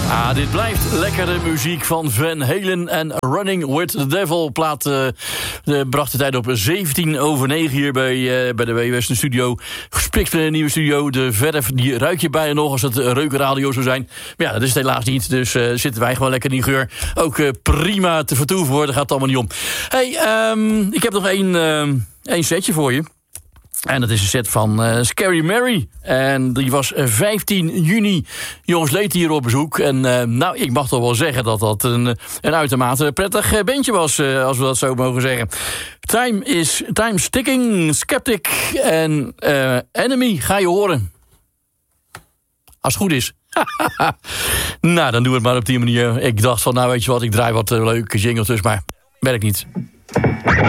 Dit blijft lekkere muziek van Van Halen en Running with the Devil. Plaat bracht de tijd op 9:17 hier bij de WWS studio. Gespikt met een nieuwe studio. De verf die ruik je bijna nog als het reukenradio zou zijn. Maar ja, dat is het helaas niet. Dus zitten wij gewoon lekker in die geur. Ook prima te vertoeven worden. Gaat het allemaal niet om. Hey, ik heb nog één setje voor je. En dat is een set van Scary Mary. En die was 15 juni jongsleden hier op bezoek. En nou, ik mag toch wel zeggen dat dat een uitermate prettig bandje was, als we dat zo mogen zeggen. Time's Ticking, Skeptic en Enemy ga je horen. Als het goed is. Nou, dan doen we het maar op die manier. Ik dacht van, nou weet je wat, ik draai wat leuke jingles dus, maar werkt niet.